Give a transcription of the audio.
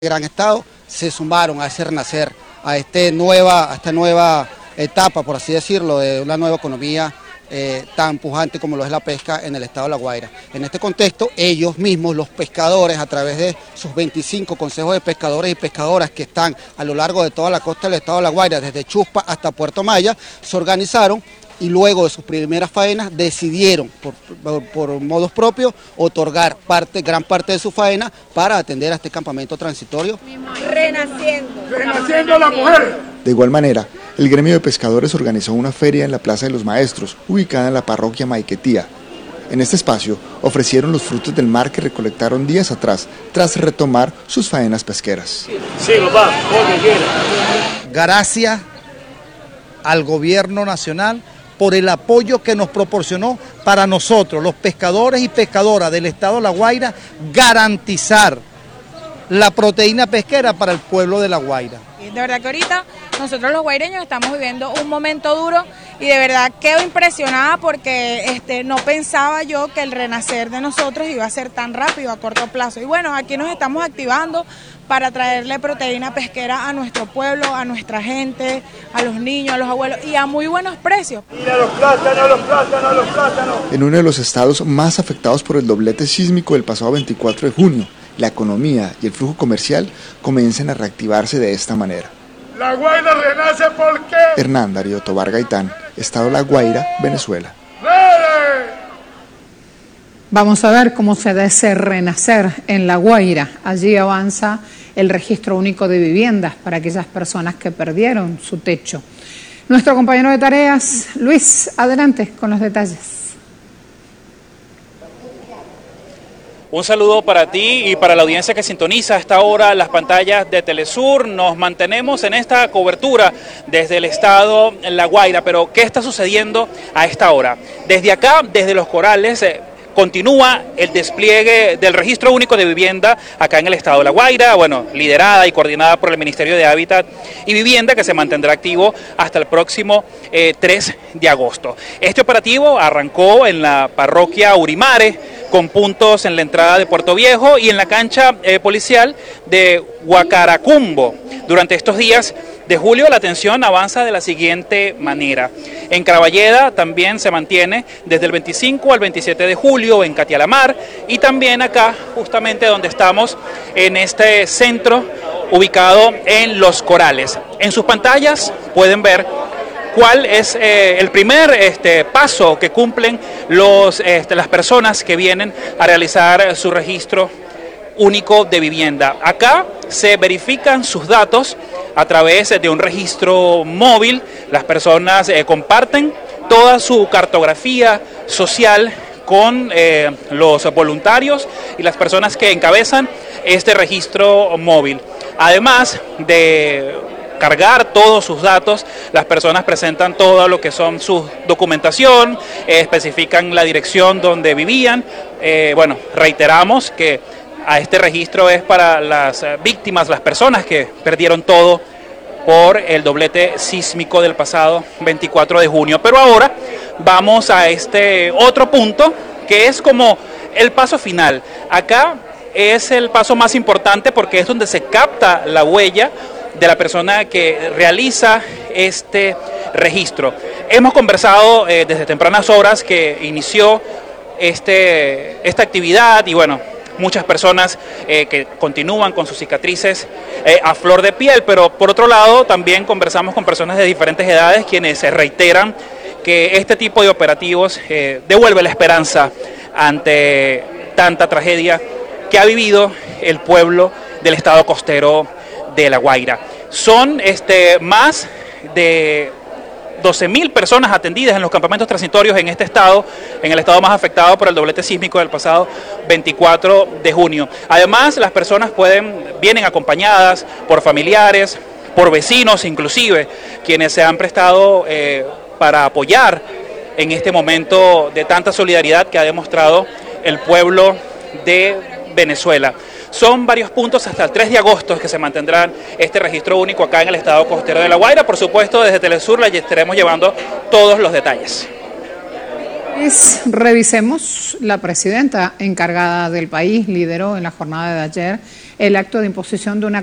gran estado, se sumaron a ese renacer, a esta nueva etapa, por así decirlo, de una nueva economía tan pujante como lo es la pesca en el estado de La Guaira. En este contexto, ellos mismos, los pescadores, a través de sus 25 consejos de pescadores y pescadoras que están a lo largo de toda la costa del estado de La Guaira, desde Chuspa hasta Puerto Maya, se organizaron y luego de sus primeras faenas decidieron por modos propios otorgar gran parte de su faena para atender a este campamento transitorio. Renaciendo la mujer. De igual manera, el gremio de pescadores organizó una feria en la Plaza de los Maestros, ubicada en la parroquia Maiquetía. En este espacio ofrecieron los frutos del mar que recolectaron días atrás, tras retomar sus faenas pesqueras. Sí, papá, como quiera. Gracias al gobierno nacional por el apoyo que nos proporcionó para nosotros, los pescadores y pescadoras del estado de La Guaira, garantizar la proteína pesquera para el pueblo de La Guaira. De verdad que ahorita nosotros los guaireños estamos viviendo un momento duro y de verdad quedo impresionada porque no pensaba yo que el renacer de nosotros iba a ser tan rápido a corto plazo. Y bueno, aquí nos estamos activando para traerle proteína pesquera a nuestro pueblo, a nuestra gente, a los niños, a los abuelos y a muy buenos precios. Mira los plátanos, los plátanos, los plátanos. En uno de los estados más afectados por el doblete sísmico del pasado 24 de junio, la economía y el flujo comercial comienzan a reactivarse de esta manera. La Guaira renace ¿por qué? Hernán Darío Tobar Gaitán, Estado La Guaira, Venezuela. Vamos a ver cómo se da ese renacer en La Guaira. Allí avanza el registro único de viviendas para aquellas personas que perdieron su techo. Nuestro compañero de tareas, Luis, adelante con los detalles. Un saludo para ti y para la audiencia que sintoniza a esta hora las pantallas de Telesur. Nos mantenemos en esta cobertura desde el estado La Guaira, pero ¿qué está sucediendo a esta hora? Desde acá, desde Los Corales, continúa el despliegue del registro único de vivienda acá en el estado de La Guaira, bueno, liderada y coordinada por el Ministerio de Hábitat y Vivienda, que se mantendrá activo hasta el próximo 3 de agosto. Este operativo arrancó en la parroquia Urimare, con puntos en la entrada de Puerto Viejo y en la cancha policial de Huacaracumbo. Durante estos días de julio la atención avanza de la siguiente manera. En Caraballeda también se mantiene desde el 25 al 27 de julio, en Catialamar, y también acá, justamente donde estamos, en este centro ubicado en Los Corales. En sus pantallas pueden ver cuál es el primer paso que cumplen las personas que vienen a realizar su registro único de vivienda. Acá se verifican sus datos a través de un registro móvil. Las personas comparten toda su cartografía social con los voluntarios y las personas que encabezan este registro móvil. Además de cargar todos sus datos, las personas presentan todo lo que son su documentación, especifican la dirección donde vivían. Bueno, reiteramos que a este registro es para las víctimas, las personas que perdieron todo por el doblete sísmico del pasado 24 de junio. Pero ahora vamos a este otro punto que es como el paso final. Acá es el paso más importante porque es donde se capta la huella de la persona que realiza este registro. Hemos conversado desde tempranas horas que inició esta actividad y bueno, muchas personas que continúan con sus cicatrices a flor de piel, pero por otro lado también conversamos con personas de diferentes edades quienes se reiteran que este tipo de operativos devuelve la esperanza ante tanta tragedia que ha vivido el pueblo del estado costero de La Guaira. Son más de 12.000 personas atendidas en los campamentos transitorios en este estado, en el estado más afectado por el doblete sísmico del pasado 24 de junio. Además, las personas vienen acompañadas por familiares, por vecinos inclusive, quienes se han prestado para apoyar en este momento de tanta solidaridad que ha demostrado el pueblo de Venezuela. Son varios puntos hasta el 3 de agosto que se mantendrán este registro único acá en el estado costero de La Guaira. Por supuesto, desde Telesur les estaremos llevando todos los detalles. Revisemos, la presidenta encargada del país lideró en la jornada de ayer el acto de imposición de una